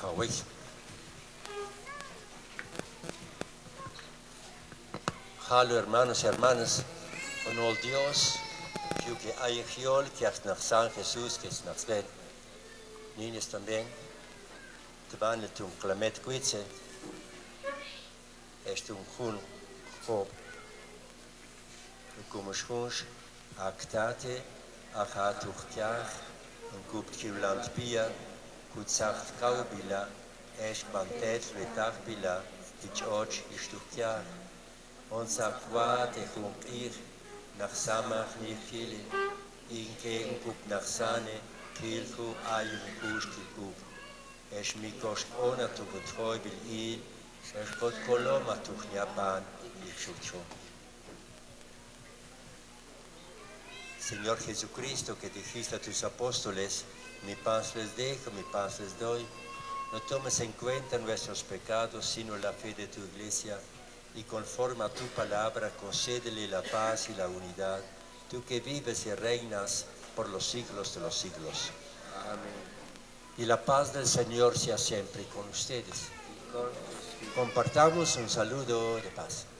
Hallo hermanos y hermanas, con el Dios, que hay que es San Jesús, que es Nazaret. Niños también, te van a un clamet cuitse, este un jun, hop, como schunsch, actate, achatuchtjach, un cup kiulant pia, kutsacht kaubila, esch bantet letach bila, dich och istuchtjach. Und sagt, warte, kommt ich nach Samach, nicht viele, in Gegenkup nach Sane, Kilku, Ayun, Kustilkup. Es mikost ona tu betreu bil il, es pot koloma tu Japan, ich schucho. Señor Jesucristo, que dijiste a tus apóstoles, mi paz les dejo, mi paz les doy. No tomes en cuenta nuestros pecados, sino la fe de tu iglesia. Y conforme a tu palabra, concédele la paz y la unidad, tú que vives y reinas por los siglos de los siglos. Amén. Y la paz del Señor sea siempre con ustedes. Compartamos un saludo de paz.